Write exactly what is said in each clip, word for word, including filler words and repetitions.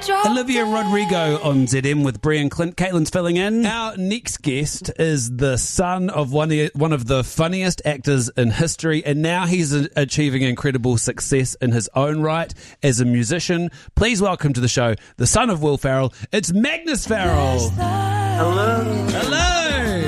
Olivia Rodrigo on Z M with Brie and Clint. Caitlin's filling in. Our next guest is the son of one of the, one of the funniest actors in history, and now he's a, achieving incredible success in his own right as a musician. Please welcome to the show the son of Will Ferrell. It's Magnus Ferrell. Hello. Hello.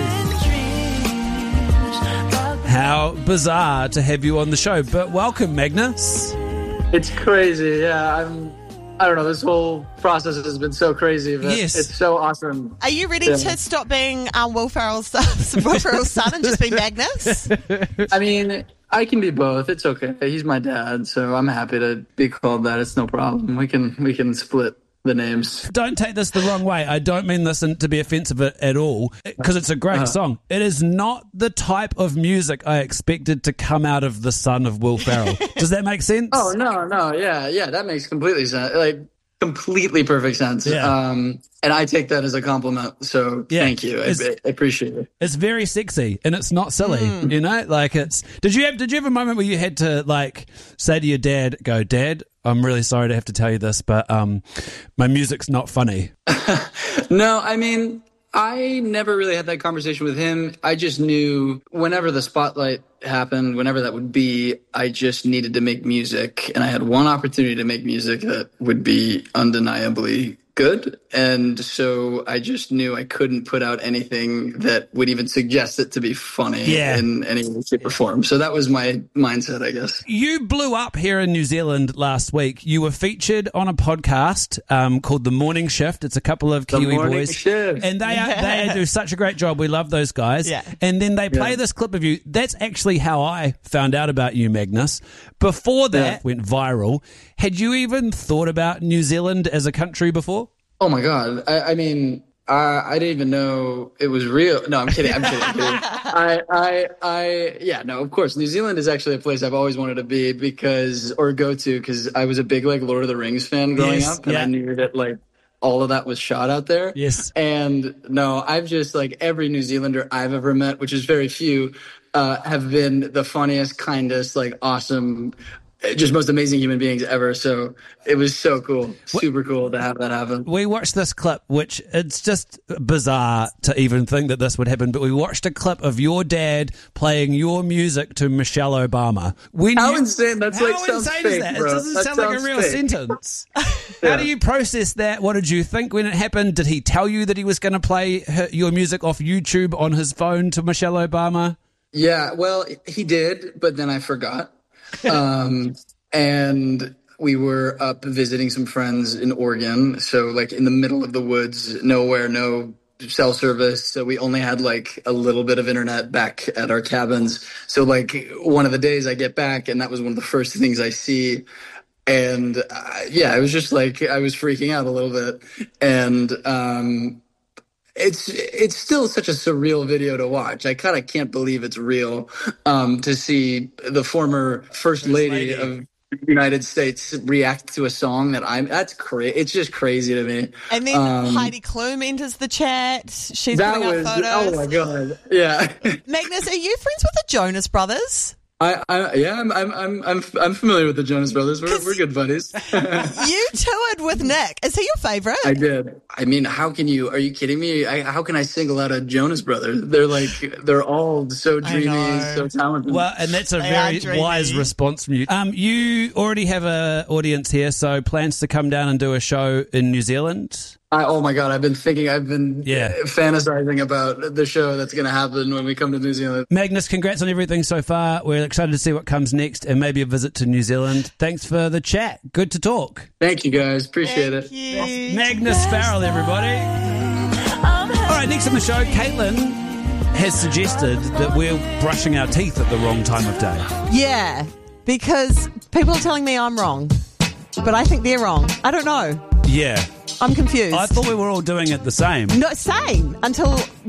How bizarre to have you on the show, but welcome, Magnus. It's crazy, yeah. I'm. I don't know. This whole process has been so crazy, but Yes. it's so awesome. Are you ready Yeah. to stop being um, Will Ferrell's son, Will Ferrell's son and just be Magnus? I mean, I can be both. It's okay. He's my dad, so I'm happy to be called that. It's no problem. We can we can split the names. Don't take this the wrong way. I don't mean this in, to be offensive at, at all, because it's a great Uh-huh. song. It is not the type of music I expected to come out of the son of Will Ferrell. Does that make sense? Oh no, no, yeah, yeah. That makes completely sense. Like completely perfect sense. Yeah. Um, and I take that as a compliment. So Yeah. thank you. I, It's- I appreciate it. It's very sexy and it's not silly, you know? Like it's. Did you have? Did you have a moment where you had to like say to your dad, "Go, Dad, I'm really sorry to have to tell you this, but um, my music's not funny." No, I mean, I never really had that conversation with him. I just knew whenever the spotlight happened, whenever that would be, I just needed to make music. And I had one opportunity to make music that would be undeniably good. And so I just knew I couldn't put out anything that would even suggest it to be funny Yeah. in any way, shape, or form. So that was my mindset, I guess. You blew up here in New Zealand last week. You were featured on a podcast um, called The Morning Shift. It's a couple of The Kiwi Morning boys, Shift. and they are, they do such a great job. We love those guys. Yeah. And then they play Yeah. this clip of you. That's actually how I found out about you, Magnus. Before that Yeah. went viral. Had you even thought about New Zealand as a country before? Oh my God. I, I mean, I, I didn't even know it was real. No, I'm kidding. I'm kidding. I'm kidding. I, I, I, yeah, no, of course. New Zealand is actually a place I've always wanted to be because, or go to, because I was a big, like, Lord of the Rings fan growing Yes, up. And yeah. I knew that, like, all of that was shot out there. Yes. And no, I've just, like, every New Zealander I've ever met, which is very few, uh, have been the funniest, kindest, like, awesome, just most amazing human beings ever. So it was so cool, super cool to have that happen. We watched this clip, which it's just bizarre to even think that this would happen, but we watched a clip of your dad playing your music to Michelle Obama. When How you- insane! That's how like sounds insane fake, is that? bro. It doesn't That sound like a sounds real fake. sentence. How Yeah. do you process that? What did you think when it happened? Did he tell you that he was going to play her, your music off YouTube on his phone to Michelle Obama? Yeah, well, he did, but then I forgot. Um, and we were up visiting some friends in Oregon, so like in the middle of the woods, nowhere, no cell service. So we only had like a little bit of internet back at our cabins. So like one of the days I get back, and that was one of the first things I see. And uh, yeah, it was just like I was freaking out a little bit, and um, it's it's still such a surreal video to watch. I kind of can't believe it's real. Um, to see the former first lady, lady. of the United States react to a song that I'm that's crazy. It's just crazy to me. And then Um, Heidi Klum enters the chat. She's That putting was up photos. oh my god, yeah. Magnus, are you friends with the Jonas Brothers? I, I yeah, I'm I'm I'm I'm I'm familiar with the Jonas Brothers. We're we're good buddies. You toured with Nick. Is he your favourite? I did. I mean, how can you? Are you kidding me? I, how can I single out a Jonas Brothers? They're like they're all so I dreamy, know. so talented. Well, and that's a They very are dreamy. wise response from you. Um, you already have an audience here, so plans to come down and do a show in New Zealand? I, oh my god, I've been thinking, I've been Yeah. fantasizing about the show that's going to happen when we come to New Zealand. Magnus, congrats on everything so far. We're excited to see what comes next and maybe a visit to New Zealand. Thanks for the chat. Good to talk. Thank you guys, appreciate Thank it. you. Magnus Farrell, everybody. All right, next on the show, Caitlin has suggested that we're brushing our teeth at the wrong time of day. Yeah, because people are telling me I'm wrong, but I think they're wrong. I don't know. Yeah. I'm confused. I thought we were all doing it the same. No, same until